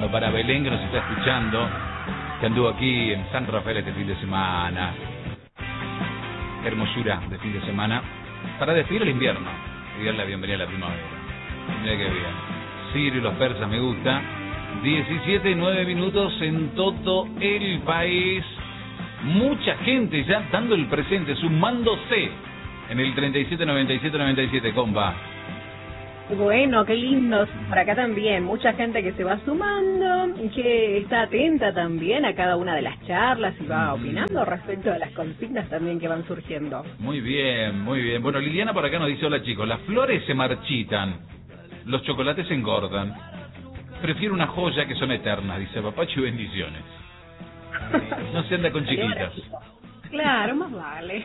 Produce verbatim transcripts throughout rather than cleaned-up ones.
Bueno, para Belén, que nos está escuchando, que anduvo aquí en San Rafael este fin de semana. Hermosura de fin de semana. Para despedir el invierno y dar la bienvenida a la primavera. Mira qué bien. Sirio y los persas me gusta. diecisiete y nueve minutos en todo el país. Mucha gente ya dando el presente, sumándose en el treinta y siete noventa y siete noventa y siete, compa. Bueno, qué lindo. Por acá también, mucha gente que se va sumando, que está atenta también a cada una de las charlas y va opinando respecto a las consignas también que van surgiendo. Muy bien, muy bien. Bueno, Liliana por acá nos dice, hola chicos, las flores se marchitan, los chocolates se engordan. Prefiero una joya que son eternas, dice Papacho, y bendiciones. No se anda con chiquitas. Claro, más vale.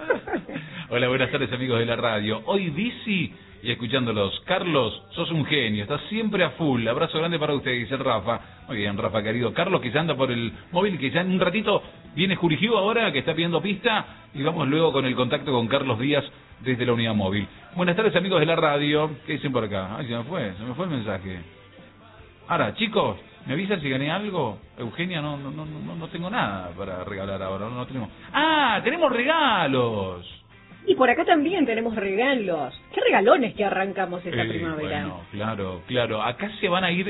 Hola, buenas tardes amigos de la radio. Hoy bici y escuchándolos. Carlos, sos un genio, estás siempre a full. Abrazo grande para usted, dice Rafa. Muy bien, Rafa querido. Carlos, que ya anda por el móvil, que ya en un ratito viene Jurigiu ahora, que está pidiendo pista, y vamos luego con el contacto con Carlos Díaz desde la unidad móvil. Buenas tardes amigos de la radio. ¿Qué dicen por acá? Ay, se me fue, se me fue el mensaje. Ahora, chicos, ¿me avisan si gané algo? Eugenia, no no no no, no tengo nada para regalar ahora, no, no tenemos. ¡Ah, tenemos regalos! Y por acá también tenemos regalos. ¿Qué regalones que arrancamos esta eh, primavera? Bueno, claro, claro. Acá se van a ir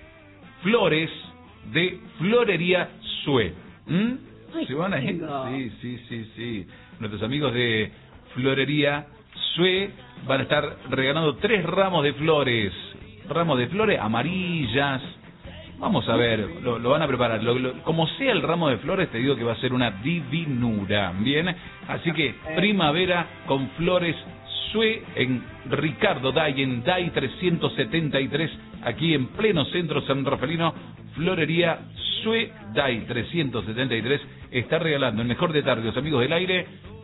flores de Florería Sue. ¿Mm? Ay, se van a ir. Sí, sí, sí, sí. Nuestros amigos de Florería Sue van a estar regalando tres ramos de flores. Ramos de flores amarillas. Vamos a ver, lo, lo van a preparar. Lo, lo, como sea el ramo de flores, te digo que va a ser una divinura. Bien, así que primavera con flores Sue en Ricardo Day, en Day trescientos setenta y tres, aquí en pleno centro San Rafaelino. Florería Sue Day trescientos setenta y tres está regalando el mejor de tarde, los amigos del aire,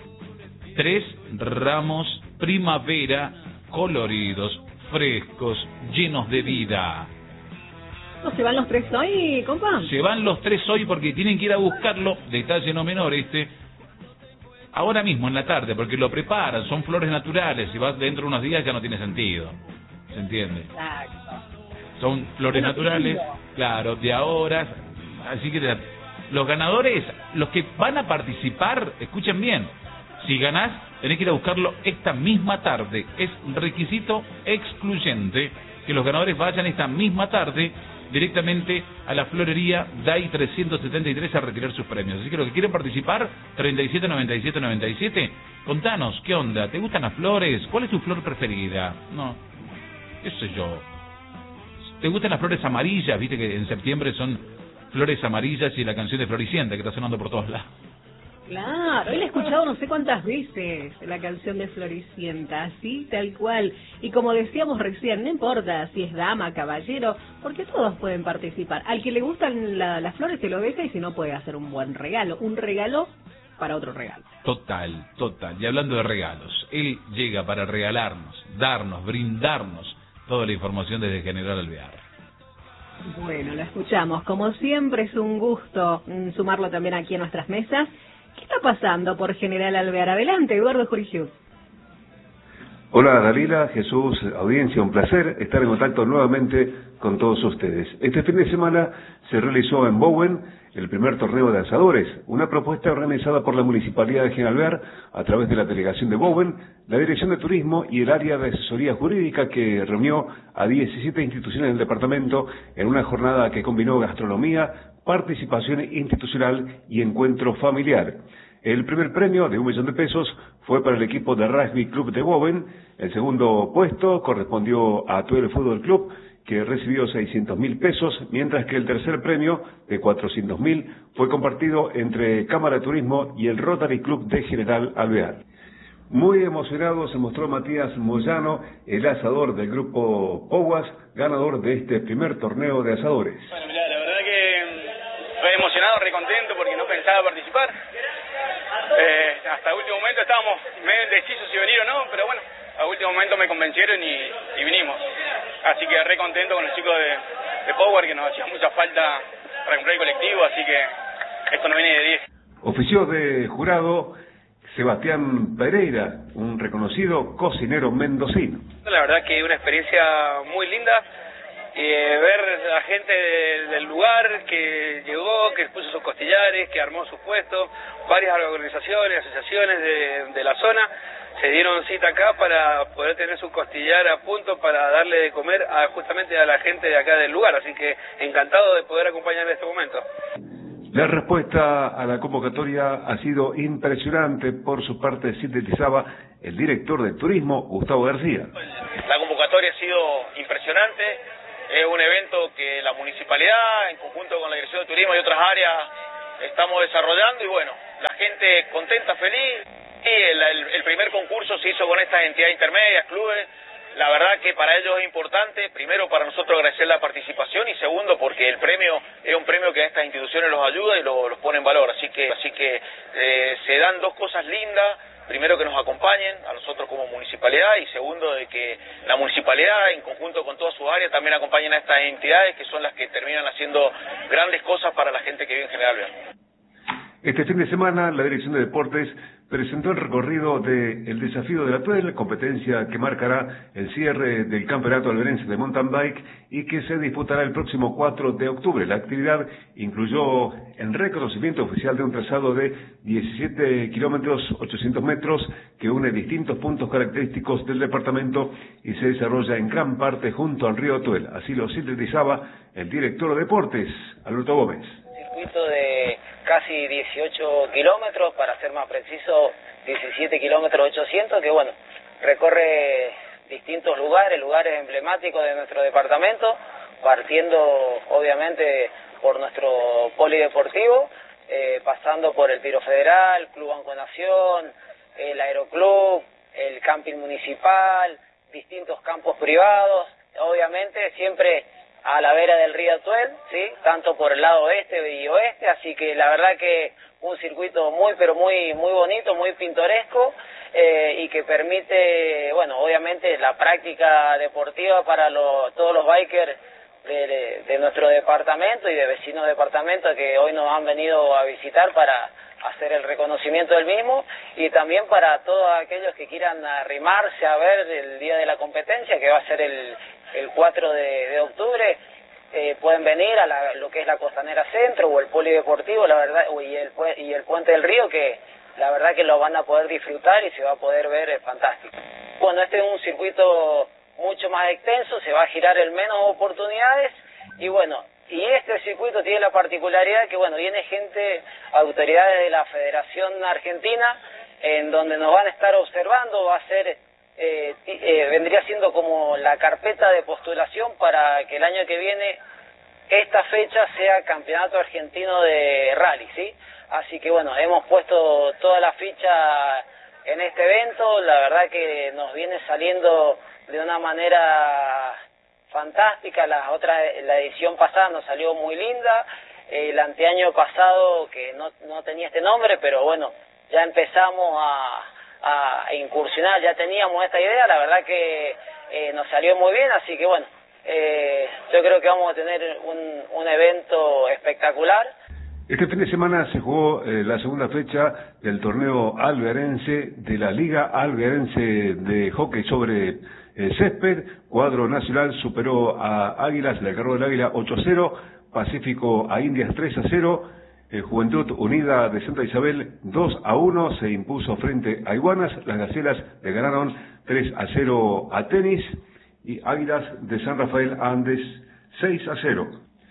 tres ramos primavera coloridos, frescos, llenos de vida. ¿No se van los tres hoy, compa? Se van los tres hoy porque tienen que ir a buscarlo, detalle no menor este, ahora mismo en la tarde, porque lo preparan, son flores naturales, si vas dentro de unos días ya no tiene sentido, ¿se entiende? Exacto. Son flores Bueno, naturales, claro, de ahora, así que los ganadores, los que van a participar, escuchen bien, si ganás, tenés que ir a buscarlo esta misma tarde, es requisito excluyente que los ganadores vayan esta misma tarde directamente a la florería Day trescientos setenta y tres a retirar sus premios. Así que los que quieren participar, treinta y siete noventa y siete noventa y siete, contanos, ¿qué onda? ¿Te gustan las flores? ¿Cuál es tu flor preferida? No, qué sé yo. ¿Te gustan las flores amarillas? Viste que en septiembre son flores amarillas y la canción de Floricienta que está sonando por todos lados. Claro, él ha escuchado no sé cuántas veces la canción de Floricienta, así tal cual. Y como decíamos recién, no importa si es dama, caballero, porque todos pueden participar. Al que le gustan la, las flores se lo deja y si no puede hacer un buen regalo, un regalo para otro regalo. Total, total. Y hablando de regalos, él llega para regalarnos, darnos, brindarnos toda la información desde General Alvear. Bueno, lo escuchamos. Como siempre es un gusto sumarlo también aquí a nuestras mesas. ¿Qué está pasando por General Alvear? Adelante, Eduardo Jurigiu. Hola Dalila, Jesús, audiencia, un placer estar en contacto nuevamente con todos ustedes. Este fin de semana se realizó en Bowen el primer torneo de asadores, una propuesta organizada por la Municipalidad de General Alvear a través de la Delegación de Bowen, la Dirección de Turismo y el área de asesoría jurídica, que reunió a diecisiete instituciones del departamento en una jornada que combinó gastronomía, participación institucional y encuentro familiar. El primer premio de un millón de pesos fue para el equipo de Rugby Club de Bowen. El segundo puesto correspondió a Tuel Fútbol Club, que recibió seiscientos mil pesos, mientras que el tercer premio de cuatrocientos mil fue compartido entre Cámara de Turismo y el Rotary Club de General Alvear. Muy emocionado se mostró Matías Moyano, el asador del grupo Poguas, ganador de este primer torneo de asadores. Bueno, mirá, la verdad que estoy emocionado, re contento porque no pensaba participar. Eh, hasta el último momento estábamos medio indecisos si venir o no, pero bueno, a último momento me convencieron y, y vinimos. Así que re contento con los chicos de, de Power, que nos hacía mucha falta para comprar el colectivo, así que esto no viene de diez. Ofició de jurado Sebastián Pereira, un reconocido cocinero mendocino. La verdad que una experiencia muy linda, eh, ver la gente del, del lugar que llegó, que puso sus costillares, que armó sus puestos, varias organizaciones, asociaciones de, de la zona se dieron cita acá para poder tener su costillar a punto para darle de comer a, justamente a la gente de acá del lugar, así que encantado de poder acompañar en este momento. La respuesta a la convocatoria ha sido impresionante. Por su parte sintetizaba el director de turismo, Gustavo García. La convocatoria ha sido impresionante, es un evento que la municipalidad, en conjunto con la Dirección de Turismo y otras áreas, estamos desarrollando y bueno, la gente contenta, feliz. Y el, el, el primer concurso se hizo con estas entidades intermedias, clubes. La verdad que para ellos es importante, primero para nosotros agradecer la participación y segundo porque el premio es un premio que a estas instituciones los ayuda y lo, los pone en valor. Así que así que eh, se dan dos cosas lindas. Primero que nos acompañen a nosotros como municipalidad y segundo de que la municipalidad en conjunto con todas sus áreas también acompañen a estas entidades que son las que terminan haciendo grandes cosas para la gente que vive en General Belgrano. Este fin de semana la Dirección de Deportes presentó el recorrido de El Desafío de la Tuel, competencia que marcará el cierre del Campeonato Alberense de Mountain Bike y que se disputará el próximo cuatro de octubre. La actividad incluyó el reconocimiento oficial de un trazado de diecisiete kilómetros ochocientos metros que une distintos puntos característicos del departamento y se desarrolla en gran parte junto al río Tuel. Así lo sintetizaba el director de Deportes, Alberto Gómez. Circuito de casi dieciocho kilómetros, para ser más preciso, diecisiete kilómetros ochocientos, que bueno, recorre distintos lugares, lugares emblemáticos de nuestro departamento, partiendo obviamente por nuestro polideportivo, eh, pasando por el Tiro Federal, Club Banco Nación, el Aeroclub, el camping municipal, distintos campos privados, obviamente siempre a la vera del río Tuel, ¿sí? Tanto por el lado oeste y oeste, así que la verdad que un circuito muy, pero muy muy bonito, muy pintoresco, eh, y que permite, bueno, obviamente la práctica deportiva para los, todos los bikers de, de, de nuestro departamento y de vecinos departamentos que hoy nos han venido a visitar para hacer el reconocimiento del mismo, y también para todos aquellos que quieran arrimarse a ver el día de la competencia, que va a ser el el cuatro de octubre, eh, pueden venir a la, lo que es la Costanera Centro o el Polideportivo, la verdad, y el, y el Puente del Río, que la verdad que lo van a poder disfrutar y se va a poder ver eh, fantástico. Bueno, este es un circuito mucho más extenso, se va a girar en menos oportunidades, y bueno, y este circuito tiene la particularidad que, bueno, viene gente, autoridades de la Federación Argentina, en donde nos van a estar observando, va a ser... Eh, eh, vendría siendo como la carpeta de postulación para que el año que viene esta fecha sea Campeonato Argentino de Rally, ¿sí? Así que bueno, hemos puesto toda la ficha en este evento, la verdad que nos viene saliendo de una manera fantástica. La otra, la edición pasada nos salió muy linda, el anteaño pasado que no, no tenía este nombre, pero bueno, ya empezamos a a incursionar, ya teníamos esta idea, la verdad que eh, nos salió muy bien, así que bueno, eh, yo creo que vamos a tener un, un evento espectacular. Este fin de semana se jugó eh, la segunda fecha del torneo alberense de la Liga Alberense de Hockey sobre eh, Césped. Cuadro nacional superó a Águilas del Carro del Águila ocho a cero, Pacífico a Indias tres a cero, Eh, Juventud Unida de Santa Isabel dos a uno se impuso frente a Iguanas. Las Gacelas le ganaron tres a cero a Tenis y Águilas de San Rafael a Andes seis a cero.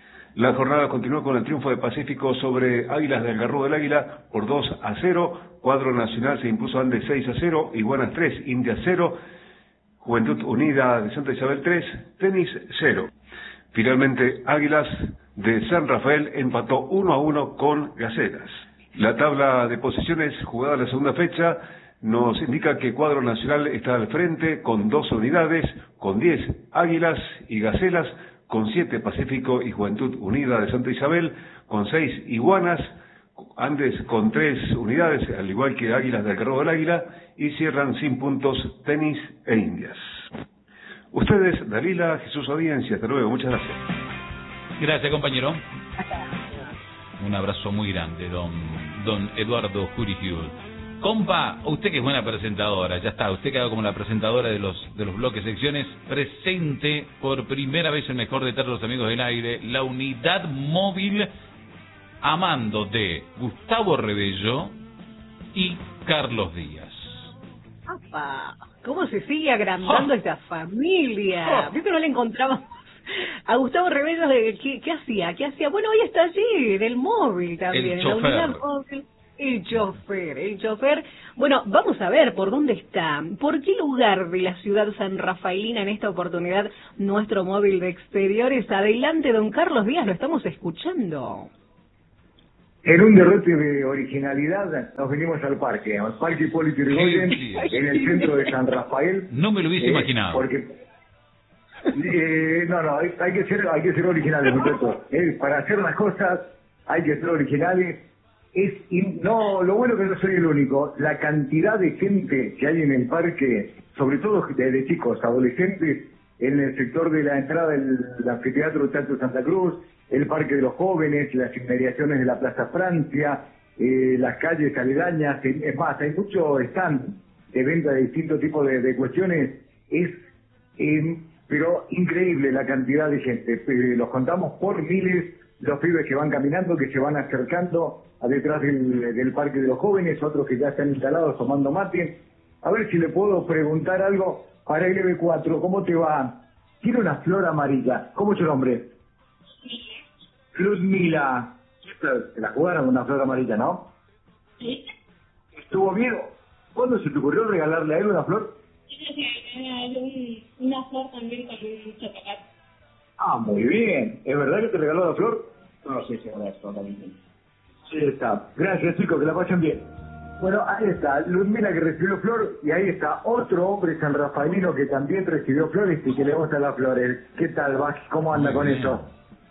La jornada continuó con el triunfo de Pacífico sobre Águilas del Garro del Águila por dos a cero. Cuadro Nacional se impuso a Andes seis a cero, Iguanas tres, Indias cero, Juventud Unida de Santa Isabel tres, Tenis cero. Finalmente, Águilas de San Rafael empató uno a uno con Gacelas. La tabla de posiciones jugada la segunda fecha nos indica que Cuadro Nacional está al frente con doce unidades, con diez Águilas y Gacelas, con siete Pacífico y Juventud Unida de Santa Isabel, con seis Iguanas, Andes con tres unidades, al igual que Águilas del Carro del Águila, y cierran sin puntos Tenis e Indias. Ustedes, Dalila, Jesús Audiencia, hasta luego, muchas gracias. Gracias, compañero. Un abrazo muy grande, don, don Eduardo Jurigiul. Compa, usted que es buena presentadora, ya está, usted quedó como la presentadora de los de los bloques secciones, presente por primera vez el mejor de todos los amigos del aire, la unidad móvil a mando de Gustavo Rebello y Carlos Díaz. ¡Apa! ¿Cómo se sigue agrandando oh. esta familia? Oh. ¿Viste que no le encontramos a Gustavo Rebello? De, ¿qué, ¿Qué hacía? ¿Qué hacía? Bueno, hoy está allí, en el móvil también, el en la unidad móvil. El chofer, el chofer. Bueno, vamos a ver por dónde está. ¿Por qué lugar de la ciudad sanrafaelina en esta oportunidad nuestro móvil de exteriores? Adelante, don Carlos Díaz, lo estamos escuchando. En un derrote de originalidad nos venimos al parque, al Parque Hipólito Yrigoyen, en el centro de San Rafael. No me lo hubiese eh, imaginado. Porque, eh, no, no, hay, hay que ser, hay que ser originales, muchachos. Eh, para hacer las cosas hay que ser originales. Es no, lo bueno que no soy el único, la cantidad de gente que hay en el parque, sobre todo de, de chicos, adolescentes, en el sector de la entrada del anfiteatro Teatro Santa Cruz, el Parque de los Jóvenes, las inmediaciones de la Plaza Francia, eh, las calles aledañas, es más, hay mucho stand de venta de distintos tipos de, de cuestiones, es eh, pero increíble la cantidad de gente, eh, los contamos por miles, los pibes que van caminando, que se van acercando a detrás del, del Parque de los Jóvenes, otros que ya están instalados tomando mate. A ver si le puedo preguntar algo para L B cuatro, ¿cómo te va? Quiero una flor amarilla, ¿cómo es su nombre? Ludmila. ¿Te la jugaron con una flor amarilla, no? Sí. ¿Estuvo bien? ¿Cuándo se te ocurrió regalarle a él una flor? Sí, una flor también con un chocolate. Ah, muy bien. ¿Es verdad que te regaló la flor? No, sí, sí, es totalmente. Sí, está. Gracias, chicos, que la pasen bien. Bueno, ahí está, Ludmila que recibió flor, y ahí está otro hombre sanrafaelino que también recibió flores y que le gusta las flores. ¿Qué tal, Bach? ¿Cómo anda con eso?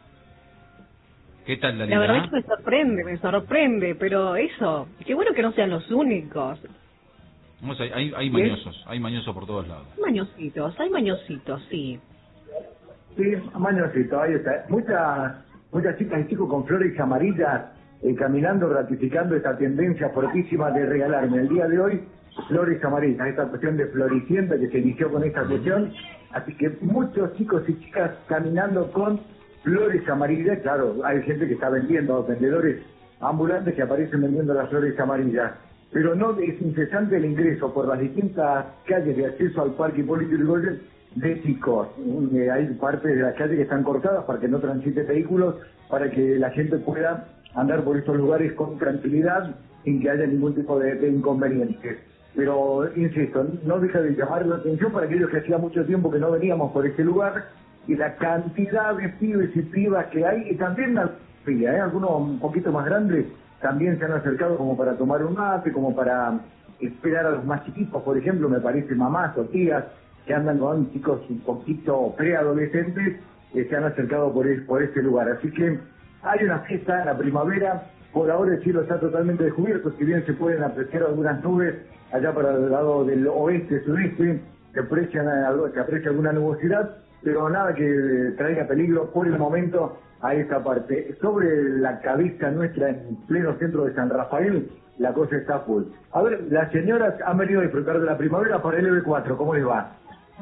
¿Qué tal, Dalila? La verdad es que me sorprende, me sorprende, pero eso, qué bueno que no sean los únicos. Vamos, hay, hay, hay mañosos, hay mañosos por todos lados. Hay mañositos, hay mañositos, sí. Sí, mañosito, ahí está. Muchas, muchas chicas y chicos con flores amarillas eh, caminando, ratificando esta tendencia fortísima de regalarme el día de hoy flores amarillas, esta cuestión de Floricienta que se inició con esta cuestión. Así que muchos chicos y chicas caminando con flores amarillas. Claro, hay gente que está vendiendo, vendedores ambulantes que aparecen vendiendo las flores amarillas. Pero no es incesante el ingreso por las distintas calles de acceso al Parque Hipólito Yrigoyen de chicos. Eh, hay partes de las calles que están cortadas para que no transiten vehículos, para que la gente pueda andar por estos lugares con tranquilidad, sin que haya ningún tipo de, de inconvenientes. Pero, insisto, no deja de llamar la atención para aquellos que hacía mucho tiempo que no veníamos por este lugar, y la cantidad de pibes y pibas que hay, y también la fila, ¿eh? Algunos un poquito más grandes también se han acercado como para tomar un mate, como para esperar a los más chiquitos, por ejemplo, me parece mamás o tías que andan con chicos un poquito preadolescentes, eh, se han acercado por, el, por este lugar. Así que hay una fiesta en la primavera, por ahora el cielo está totalmente descubierto, si bien se pueden apreciar algunas nubes allá para el lado del oeste, sudeste, se aprecia, se aprecia alguna nubosidad, pero nada que traiga peligro por el momento a esta parte. Sobre la cabeza nuestra, en pleno centro de San Rafael, la cosa está full. A ver, las señoras han venido a disfrutar de la primavera para el L B cuatro, ¿cómo les va?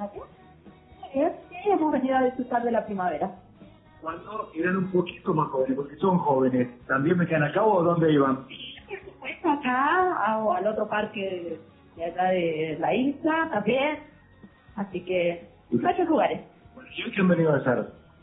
Sí, hemos venido a disfrutar de la primavera. Cuando eran un poquito más jóvenes, porque son jóvenes, ¿también me quedan acá o dónde iban? Sí, por supuesto, acá, o al otro parque de acá de la isla también. Así que, muchos lugares. ¿Y qué han venido a hacer?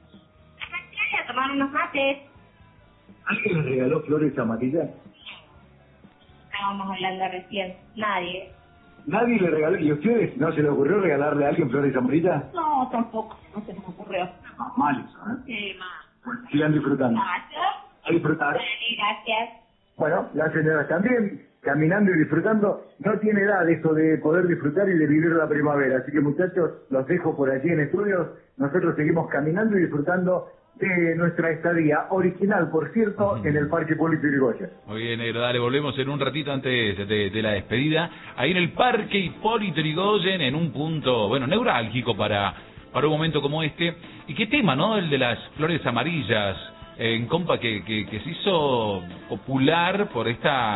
A tomar unos mates. ¿Alguien les regaló flores amarillas? Estábamos hablando recién. Nadie. ¿Nadie le regaló? ¿Y a ustedes no se les ocurrió regalarle a alguien flores amarillas? No, tampoco. No se nos ocurrió. Ah, mal eso, ¿eh? Sí, más. Bueno, sigan disfrutando. Gracias. A disfrutar. Sí, gracias. Bueno, las señoras también, caminando y disfrutando. No tiene edad esto de poder disfrutar y de vivir la primavera. Así que, muchachos, los dejo por allí en estudios. Nosotros seguimos caminando y disfrutando de nuestra estadía original, por cierto, uh-huh. en el Parque Hipólito Yrigoyen. Muy bien, negro, dale, volvemos en un ratito antes de, de, de la despedida. Ahí en el Parque Hipólito Yrigoyen, en un punto, bueno, neurálgico para, para un momento como este. ¿Y qué tema, no? El de las flores amarillas, eh, en compa, que, que, que se hizo popular por esta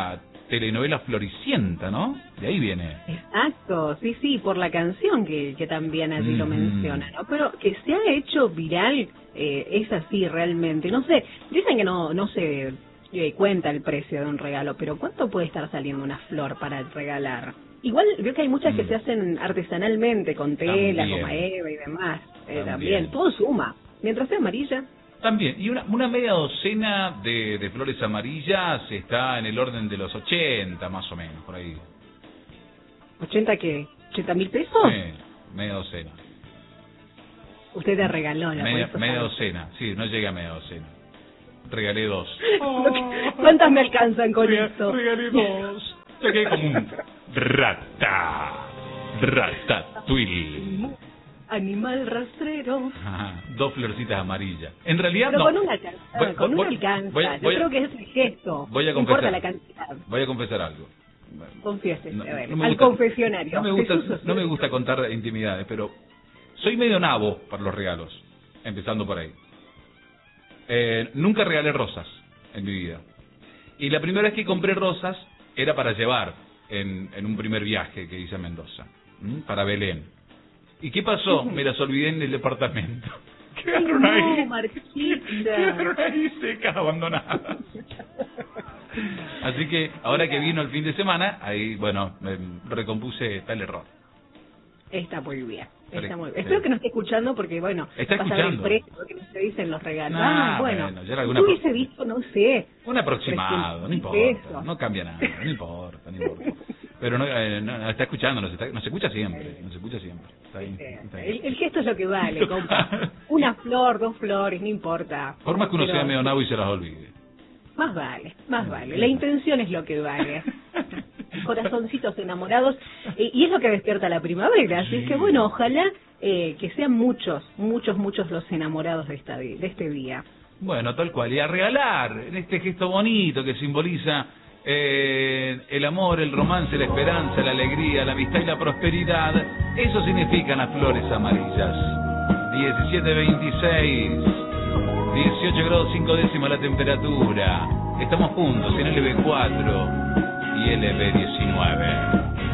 telenovela Floricienta, ¿no? De ahí viene. Exacto, sí, sí, por la canción que, que también allí mm. lo menciona, ¿no? Pero que se ha hecho viral, eh, es así realmente. No sé, dicen que no, no se eh, cuenta el precio de un regalo, pero ¿cuánto puede estar saliendo una flor para regalar? Igual veo que hay muchas mm. que se hacen artesanalmente, con tela, con maeva y demás. Eh, también. también, todo suma. Mientras sea amarilla. También, y una, una media docena de, de flores amarillas está en el orden de los ochenta, más o menos, por ahí. ¿ochenta qué? ¿ochenta mil pesos? Sí, media docena. Usted te regaló la Media, media docena, sí, no llegué a media docena. Regalé dos. Oh. ¿Cuántas me alcanzan con Regal, esto? Regalé dos. Yo quedé como un rata. Ratatouille. Animal rastrero. Ajá, dos florcitas amarillas. En realidad Pero no. con una alcanza. Voy, con voy, una alcanza. voy a, Yo voy a, creo que es el gesto. Voy a no confesar. importa la cantidad. Voy a confesar algo. Confiese, no, a ver, no me al gusta, confesionario. No me gusta, no me gusta contar intimidades, pero soy medio nabo para los regalos, empezando por ahí. Eh, nunca regalé rosas en mi vida. Y la primera vez que compré rosas era para llevar en, en un primer viaje que hice a Mendoza, ¿m? Para Belén. ¿Y qué pasó? Me las olvidé en el departamento. Quedaron ahí. No, Marquita. Quedaron ahí secas, abandonadas. Así que ahora que vino el fin de semana, ahí, bueno, me recompuse tal error. Está muy bien. Está muy bien. Sí. Espero que no esté escuchando porque, bueno, está pasar escuchando. el precio, porque no se dicen los regalos. Ah, ah, bueno, bueno ya alguna yo hubiese visto, no sé. Un aproximado, no importa, pesos. no cambia nada, no importa, no importa. Pero no, eh, no, está escuchando, nos, está, nos escucha siempre, nos escucha siempre. Está bien, está bien. El, el gesto es lo que vale, compa. Una flor, dos flores, no importa. Por más que uno Pero sea medio nabo y se las olvide. Más vale, más vale. La intención es lo que vale. Corazoncitos enamorados, eh, y es lo que despierta la primavera. Así Sí. es que, bueno, ojalá eh, que sean muchos, muchos, muchos los enamorados de, esta, de este día. Bueno, tal cual. Y a regalar, en este gesto bonito que simboliza eh, el amor, el romance, la esperanza, la alegría, la amistad y la prosperidad. Eso significan las flores amarillas. diecisiete veintiséis, dieciocho grados cinco décimas la temperatura. Estamos juntos en L B cuatro y L B diecinueve.